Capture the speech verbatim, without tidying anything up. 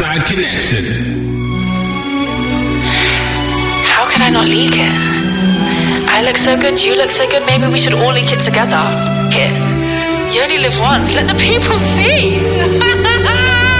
Brightside Connection. How could I not leak it? I look so good, you look so good, maybe we should all leak it together. Here. You only live once, let the people see.